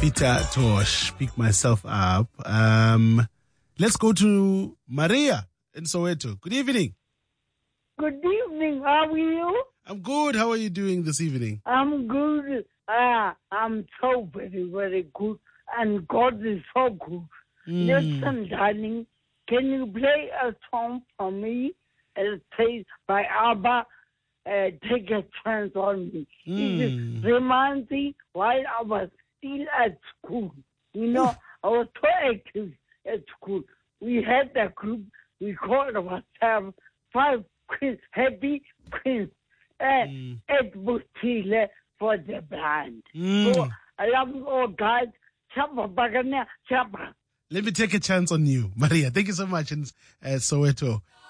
Peter Tosh, pick myself up. Let's go to Maria in Soweto. Good evening. Good evening. How are you? I'm good. How are you doing this evening? I'm good. I'm so very, very good. And God is so good. Listen, darling, can you play a song for me? It says by ABBA, Take a Chance on Me. It reminds me while I was still at school. You know, I was so active at school. We had a group, we called ourselves Five Queens, Happy Queens, and Ed Butile for the band. So I love you all guys. Chapa. Let me take a chance on you, Maria. Thank you so much in Soweto.